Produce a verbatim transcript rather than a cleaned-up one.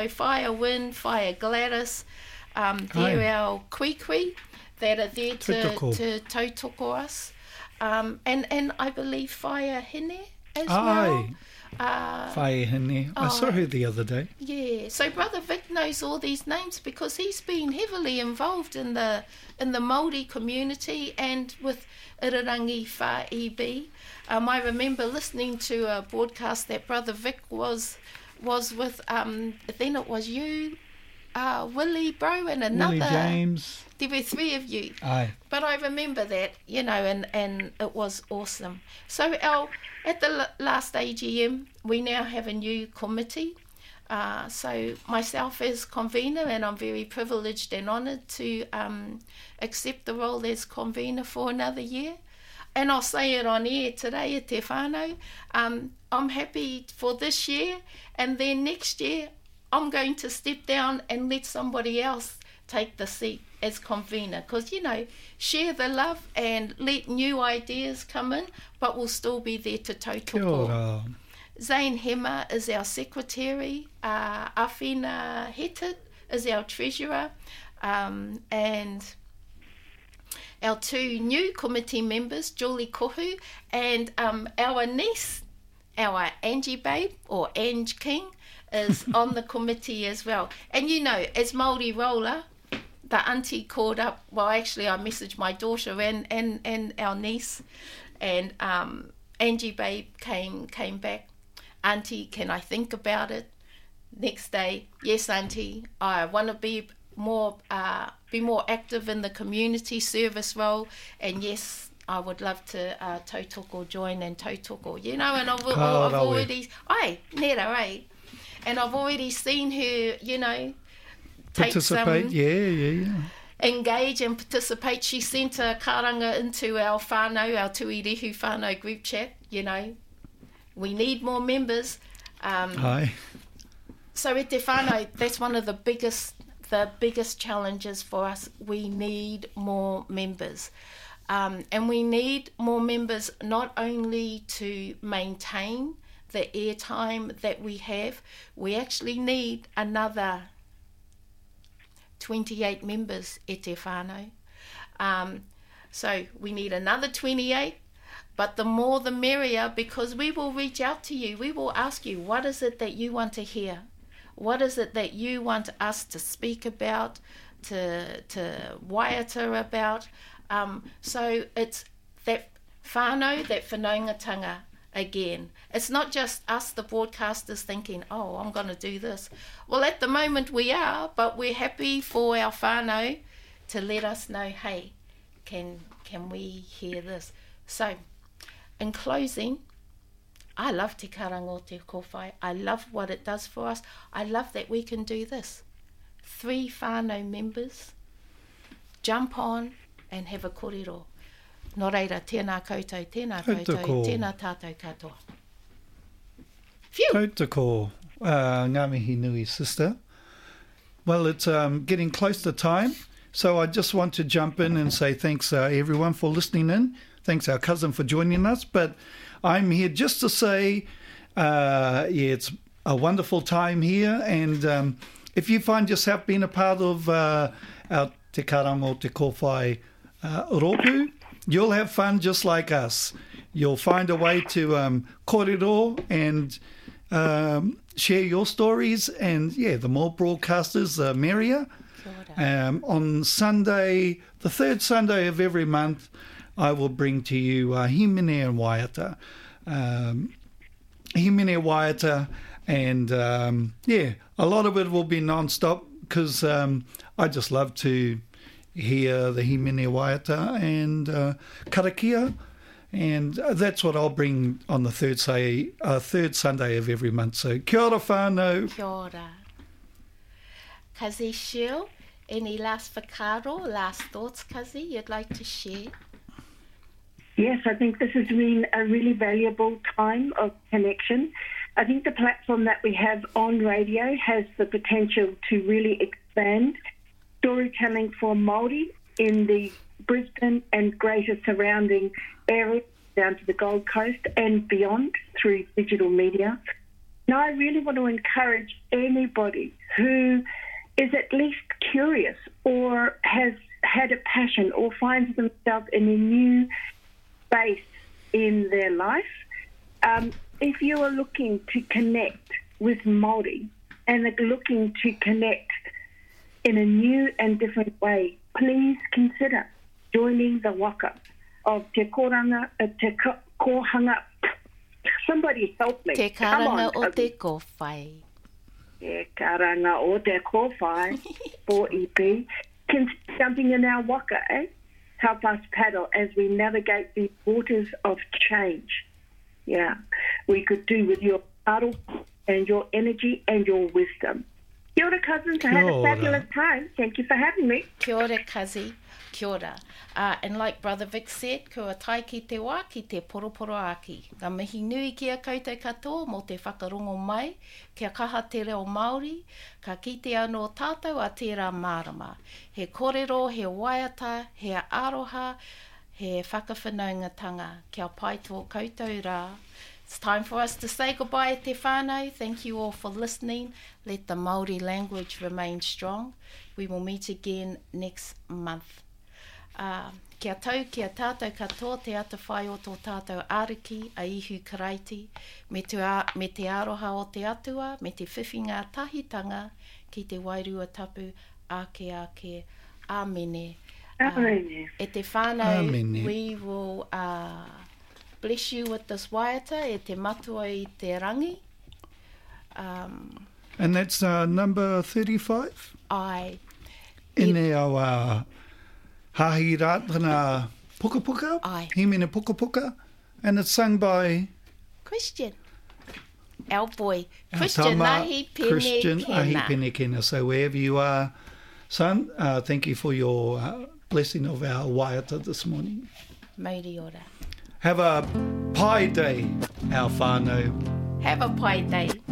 Whaia Win, Whaia Gladys, um, they're Aye. our kuikui that are there to, Tautoko. to tautoko us. Um, and, and I believe Whaia Hine as Aye. well. Uh, Whaia Hine. I saw oh. her the other day. Yeah, so Brother Vic knows all these names because he's been heavily involved in the in the Māori community and with Irarangi Wha-E-B. Um, I remember listening to a broadcast that Brother Vic was was with, um, then it was you, uh, Willie, bro, and another. Willie James. There were three of you. Aye. But I remember that, you know, and, and it was awesome. So our, at the l- last A G M, we now have a new committee. Uh, so myself as convener, and I'm very privileged and honoured to um, accept the role as convener for another year. And I'll say it on air today at Te Whānau. Um, I'm happy for this year, and then next year I'm going to step down and let somebody else take the seat as convener, because, you know, share the love and let new ideas come in, but we'll still be there to tautoko. Kia ora. Zane Hema is our secretary, uh, Awhina Hetit is our treasurer, um, and our two new committee members, Julie Kohu, and um, our niece, our Angie Babe, or Ange King, is on the committee as well. And you know, as Māori roller, the auntie called up, well actually I messaged my daughter and, and, and our niece, and um, Angie Babe came came back. Auntie, can I think about it? Next day, yes auntie, I want to be more uh, be more active in the community service role, and yes, I would love to uh, tautoko join and tautoko, you know, and I've, Ka I've rawe. already, ai, nera, eh? And I've already seen her, you know, take Participate, some, yeah, yeah, yeah. engage and participate. She sent a karanga into our whānau, our Tuirehu whānau group chat, you know, we need more members. Um, Aye. so at Te Whānau, that's one of the biggest, the biggest challenges for us. We need more members. Um, and we need more members not only to maintain the airtime that we have, we actually need another twenty-eight members at Te Whānau. Um, so we need another twenty-eight, but the more the merrier, because we will reach out to you. We will ask you, what is it that you want to hear? What is it that you want us to speak about, to to waiata about? Um, so it's that whānau, that whanaungatanga again. It's not just us, the broadcasters, thinking, oh, I'm going to do this. Well, at the moment we are, but we're happy for our whānau to let us know, hey, can can we hear this? So, in closing, I love Te Karanga o Te Kōwhai. I love what it does for us. I love that we can do this. Three whānau members, jump on and have a kōrero. Nō reira, tēnā koutou, tēnā koutou, Tautoko. tēnā tātou katoa. Phew! Tautoko, uh, ngā mihi nui, sister. Well, it's um, getting close to time, so I just want to jump in and say thanks uh, everyone for listening in. Thanks our cousin for joining us, but I'm here just to say, uh, yeah, it's a wonderful time here, and um, if you find yourself being a part of uh, our Te Karanga o Te Kōwhai uh, Roku, you'll have fun just like us. You'll find a way to um, kōrero and um, share your stories, and yeah, the more broadcasters, the merrier. Um, on Sunday, the third Sunday of every month, I will bring to you uh, Himene and Waiata. Um, Himene Waiata, and um, yeah, a lot of it will be non-stop because um, I just love to hear the Himene Waiata and uh, karakia, and that's what I'll bring on the third, say, uh, third Sunday of every month. So kia ora whānau. Kia ora. Kazi Shiel, any last whakaro, last thoughts, Kazi, you'd like to share? Yes, I think this has been a really valuable time of connection. I think the platform that we have on radio has the potential to really expand storytelling for Māori in the Brisbane and greater surrounding areas down to the Gold Coast and beyond through digital media. And I really want to encourage anybody who is at least curious or has had a passion or finds themselves in a new space in their life. Um, if you are looking to connect with Māori and are looking to connect in a new and different way, please consider joining the waka of Te Koranga, uh, Te Ko- Kohanga. Somebody help me. Te Come on, karanga o Toby. te kowhai. Te karanga o te kowhai for E P. Consider jumping in our waka, eh? Help us paddle as we navigate these waters of change. Yeah, we could do with your paddle and your energy and your wisdom. Kia ora, cousins. I had Kia a ora. fabulous time. Thank you for having me. Kia ora, Kazi. Kia ora. Uh, and like Brother Vic said, kua tai ki te wā ki te poroporo aki. Ka mihi nui ki a koutou katoa mō te whakarongo mai, kia kaha te reo Māori, ka kite anō tātou a tērā mārama. He kōrero, he waiata, he aroha, he whakawhanaungatanga. Kia pai tō koutou rā. It's time for us to say goodbye te whānau. Thank you all for listening. Let the Māori language remain strong. We will meet again next month. Uh, kia tau, kia tātou katoa te ata whai o tō tātou ariki, a ihu karaiti, me te, a, me te aroha o te atua, me te whiwhinga tahitanga, ki te wairua tapu, ake ake, āmene. Uh, Āmene. E te whānau, Āmene. we will uh, bless you with this waiata, e te matua i te rangi. Um, And that's uh, number thirty-five. I, In e au uh, hahi rātana puka puka. Ai. Himene puka puka. And it's sung by Christian. Our boy, our Christian tama, Ahi Pene Christian Ahi Kena. Pene Kena. So wherever you are, son, uh, thank you for your uh, blessing of our waiata this morning. Mauri ora. Have a pie day, our whānau. Have a pai day.